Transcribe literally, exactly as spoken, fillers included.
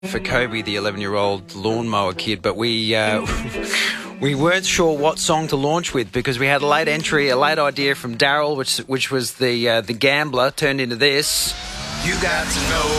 For Kobe, the eleven-year-old lawnmower kid, but we uh, we weren't sure what song to launch with because we had a late entry, a late idea from Daryl, which which was the uh, the Gambler turned into this. You got to know